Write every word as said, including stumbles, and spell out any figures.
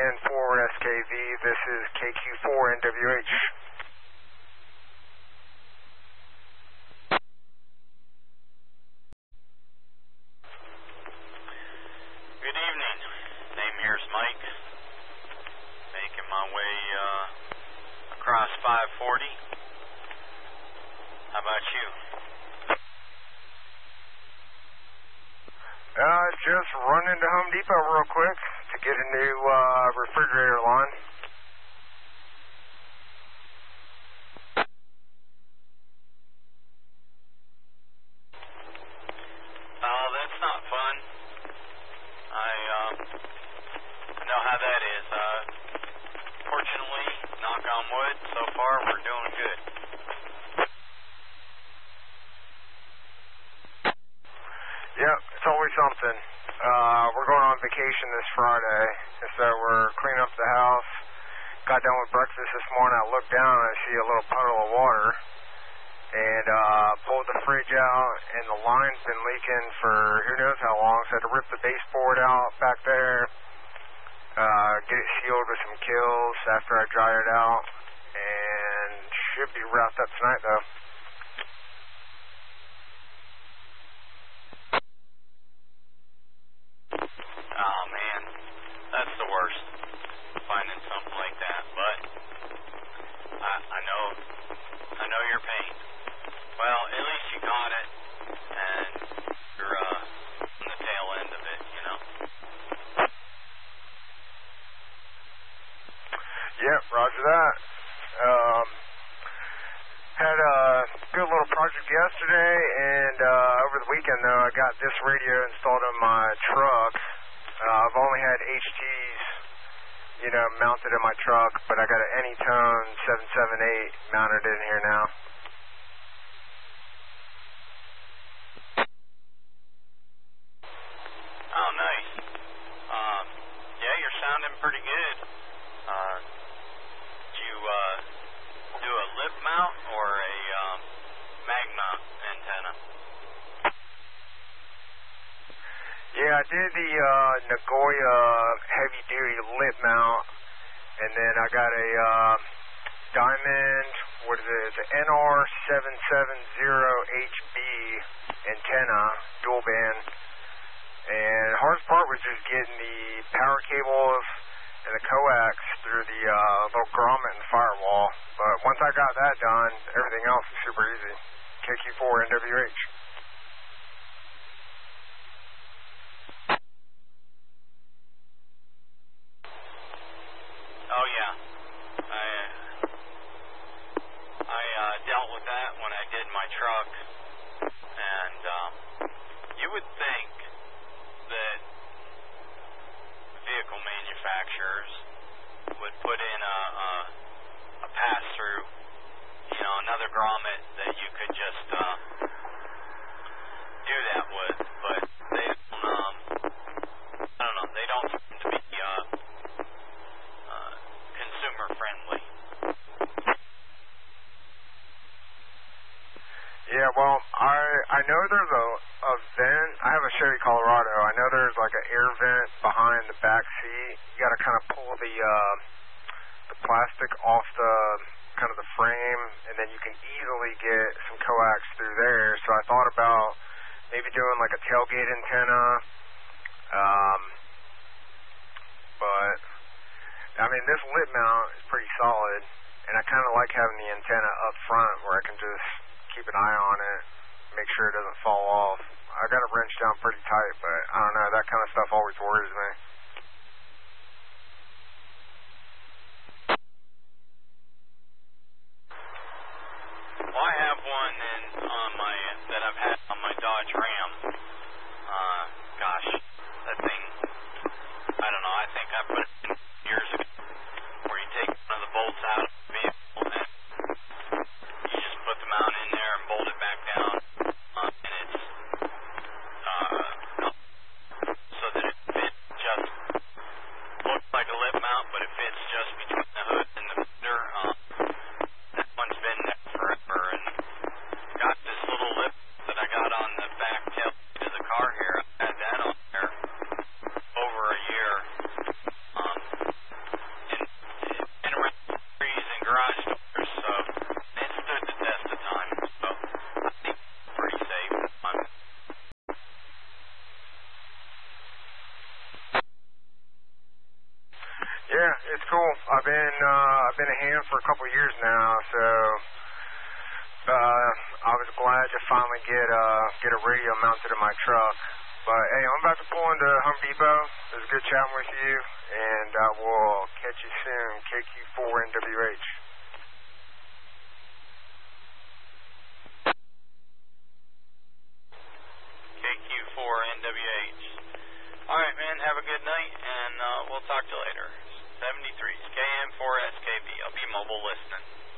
N four S K V. This is K Q four N W H. Good evening. Name here is Mike. Making my way uh, across five forty. How about you? Uh, just run into Home Depot real quick to get a new uh, refrigerator line. Oh, that's not fun. I um, I know how that is. Uh, fortunately, knock on wood, so far we're doing good. Yep, it's always something. Uh, we're going on vacation this Friday, and so we're cleaning up the house. Got done with breakfast this morning. I looked down and I see a little puddle of water, and uh, pulled the fridge out, and the line's been leaking for who knows how long, so I had to rip the baseboard out back there, uh, get it sealed with some Kilz after I dry it out, and should be wrapped up tonight, though. Oh man, that's the worst, finding something like that. But I, I know, I know your pain. Well, at least you got it, and you're uh, on the tail end of it, you know. Yep, roger that. Um, had a good little project yesterday, and uh, over the weekend, though, I got this radio installed in my truck. Uh, I've only had H Ts, you know, mounted in my truck, but I got an Anytone seven seven eight mounted in here now. Oh, nice. Um, yeah, you're sounding pretty good. Uh, did you uh, do a lip mount or a um, mag mount antenna? Yeah, I did the uh, Nagoya heavy duty lip mount, and then I got a uh, Diamond, what is it, it's an N R seven seven zero H B antenna, dual band, and the hardest part was just getting the power cables and the coax through the uh, little grommet and firewall, but once I got that done, everything else was super easy. K Q four N W H. Oh yeah, I I uh, dealt with that when I did my truck, and um, you would think that vehicle manufacturers would put in a, a, a pass-through, you know, another grommet that you could just uh, do that with, but they don't, um, I don't know, they don't seem to be uh, uh, consumer friendly. Yeah, well, I I know there's a, a vent. I have a Chevy Colorado. I know there's like an air vent behind the back seat. You got to kind of pull the uh, the plastic off the kind of the frame, and then you can easily get some coax through there. So I thought about maybe doing like a tailgate antenna. Um, but I mean, this lip mount is pretty solid, and I kind of like having the antenna up front where I can just keep an eye on it, make sure it doesn't fall off. I got it wrenched down pretty tight, but I don't know, that kind of stuff always worries me. Well, I have one in on my that I've had on my Dodge Ram. Uh, gosh, that thing, I don't know, I think I put it in years ago, where you take one of the bolts out of the vehicle and you just put the mount in there and bolt it back down, uh, and it's uh, so that it fits just Yeah, it's cool. I've been uh, I've been a ham for a couple of years now, so uh, I was glad to finally get uh, get a radio mounted in my truck. But hey, I'm about to pull into Home Depot. It was good chatting with you, and I will catch you soon. K Q four N W H. K Q four N W H. All right, man. Have a good night, and uh, we'll talk to you later. seventy-three K M four S K B. I'll be mobile listening.